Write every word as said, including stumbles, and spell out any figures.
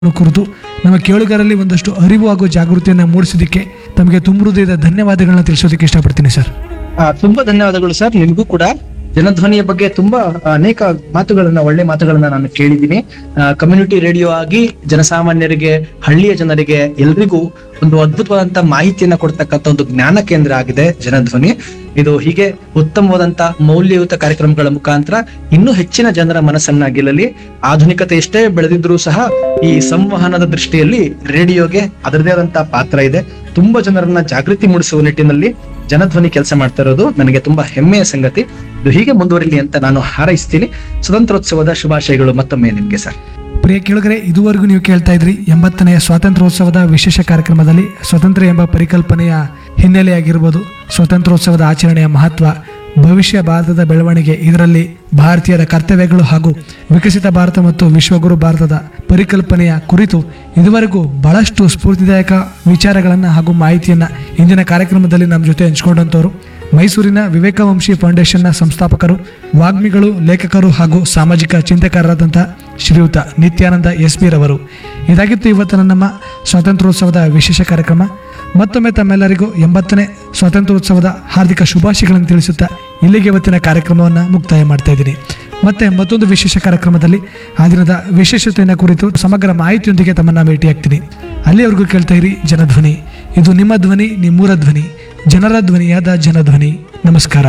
ಕುರಿತು ನಮ್ಮ ಕೇಳುಗರಲ್ಲಿ ಒಂದಷ್ಟು ಅರಿವು ಹಾಗೂ ಜಾಗೃತಿಯನ್ನು ಮೂಡಿಸೋದಕ್ಕೆ ತಮಗೆ ತುಂಬ ಹೃದಯದ ಧನ್ಯವಾದಗಳನ್ನ ತಿಳಿಸೋದಕ್ಕೆ ಇಷ್ಟಪಡ್ತೀನಿ ಸರ್. ಆ, ತುಂಬಾ ಧನ್ಯವಾದಗಳು ಸರ್. ನಿಮಗೂ ಕೂಡ ಜನಧ್ವನಿಯ ಬಗ್ಗೆ ತುಂಬಾ ಅನೇಕ ಮಾತುಗಳನ್ನ ಒಳ್ಳೆ ಮಾತುಗಳನ್ನ ನಾನು ಕೇಳಿದ್ದೀನಿ. ಕಮ್ಯುನಿಟಿ ರೇಡಿಯೋ ಆಗಿ ಜನಸಾಮಾನ್ಯರಿಗೆ, ಹಳ್ಳಿಯ ಜನರಿಗೆ ಎಲ್ರಿಗೂ ಒಂದು ಅದ್ಭುತವಾದಂತ ಮಾಹಿತಿಯನ್ನ ಕೊಡ್ತಕ್ಕಂಥ ಒಂದು ಜ್ಞಾನ ಕೇಂದ್ರ ಆಗಿದೆ ಜನಧ್ವನಿ. ಇದು ಹೀಗೆ ಉತ್ತಮವಾದಂತ ಮೌಲ್ಯಯುತ ಕಾರ್ಯಕ್ರಮಗಳ ಮುಖಾಂತರ ಇನ್ನೂ ಹೆಚ್ಚಿನ ಜನರ ಮನಸ್ಸನ್ನ ಗೆಲ್ಲಲಿ. ಆಧುನಿಕತೆ ಎಷ್ಟೇ ಬೆಳೆದಿದ್ರೂ ಸಹ ಈ ಸಂವಹನದ ದೃಷ್ಟಿಯಲ್ಲಿ ರೇಡಿಯೋಗೆ ಅದರದೇ ಆದಂತ ಪಾತ್ರ ಇದೆ. ತುಂಬಾ ಜನರನ್ನ ಜಾಗೃತಿ ಮೂಡಿಸುವ ನಿಟ್ಟಿನಲ್ಲಿ ಜನಧ್ವನಿ ಕೆಲಸ ಮಾಡ್ತಾ ಇರೋದು ನನಗೆ ತುಂಬಾ ಹೆಮ್ಮೆಯ ಸಂಗತಿ. ಇದು ಹೀಗೆ ಮುಂದುವರಿಲಿ ಅಂತ ನಾನು ಹಾರೈಸ್ತೀನಿ. ಸ್ವತಂತ್ರೋತ್ಸವದ ಶುಭಾಶಯಗಳು ಮತ್ತೊಮ್ಮೆ ನಿಮ್ಗೆ ಸರ್. ಪ್ರಿಯ ಕೇಳುಗರೆ, ಇದುವರೆಗೂ ನೀವು ಕೇಳ್ತಾ ಇದ್ರಿ ಎಂಬತ್ತನೆಯ ಸ್ವಾತಂತ್ರ್ಯೋತ್ಸವದ ವಿಶೇಷ ಕಾರ್ಯಕ್ರಮದಲ್ಲಿ ಸ್ವತಂತ್ರ ಎಂಬ ಪರಿಕಲ್ಪನೆಯ ಹಿನ್ನೆಲೆಯಾಗಿರ್ಬೋದು, ಸ್ವಾತಂತ್ರ್ಯೋತ್ಸವದ ಆಚರಣೆಯ ಮಹತ್ವ, ಭವಿಷ್ಯ ಭಾರತದ ಬೆಳವಣಿಗೆ, ಇದರಲ್ಲಿ ಭಾರತೀಯರ ಕರ್ತವ್ಯಗಳು ಹಾಗೂ ವಿಕಸಿತ ಭಾರತ ಮತ್ತು ವಿಶ್ವಗುರು ಭಾರತದ ಪರಿಕಲ್ಪನೆಯ ಕುರಿತು ಇದುವರೆಗೂ ಬಹಳಷ್ಟು ಸ್ಫೂರ್ತಿದಾಯಕ ವಿಚಾರಗಳನ್ನು ಹಾಗೂ ಮಾಹಿತಿಯನ್ನು ಇಂದಿನ ಕಾರ್ಯಕ್ರಮದಲ್ಲಿ ನಮ್ಮ ಜೊತೆ ಹಂಚಿಕೊಂಡಂಥವ್ರು ಮೈಸೂರಿನ ವಿವೇಕವಂಶಿ ಫೌಂಡೇಶನ್ನ ಸಂಸ್ಥಾಪಕರು, ವಾಗ್ಮಿಗಳು, ಲೇಖಕರು ಹಾಗೂ ಸಾಮಾಜಿಕ ಚಿಂತಕರಾದಂಥ ಶ್ರೀಯುತ ನಿತ್ಯಾನಂದ ಎಸ್ ಬಿ ರವರು. ಇದಾಗಿತ್ತು ಇವತ್ತಿನ ನಮ್ಮ ಸ್ವಾತಂತ್ರ್ಯೋತ್ಸವದ ವಿಶೇಷ ಕಾರ್ಯಕ್ರಮ. ಮತ್ತೊಮ್ಮೆ ತಮ್ಮೆಲ್ಲರಿಗೂ ಎಂಬತ್ತನೇ ಸ್ವಾತಂತ್ರ್ಯೋತ್ಸವದ ಹಾರ್ದಿಕ ಶುಭಾಶಯಗಳನ್ನು ತಿಳಿಸುತ್ತಾ ಇಲ್ಲಿಗೆ ಇವತ್ತಿನ ಕಾರ್ಯಕ್ರಮವನ್ನು ಮುಕ್ತಾಯ ಮಾಡ್ತಾ ಇದ್ದೀನಿ. ಮತ್ತೆ ಮತ್ತೊಂದು ವಿಶೇಷ ಕಾರ್ಯಕ್ರಮದಲ್ಲಿ ಆ ದಿನದ ವಿಶೇಷತೆಯನ್ನು ಕುರಿತು ಸಮಗ್ರ ಮಾಹಿತಿಯೊಂದಿಗೆ ತಮ್ಮನ್ನ ಭೇಟಿಯಾಗ್ತೀನಿ. ಅಲ್ಲಿಯವರೆಗೂ ಕೇಳ್ತಾ ಇರಿ ಜನಧ್ವನಿ. ಇದು ನಿಮ್ಮ ಧ್ವನಿ, ನಿಮ್ಮೂರ ಧ್ವನಿ, ಜನರ ಧ್ವನಿಯಾದ ಜನಧ್ವನಿ. ನಮಸ್ಕಾರ.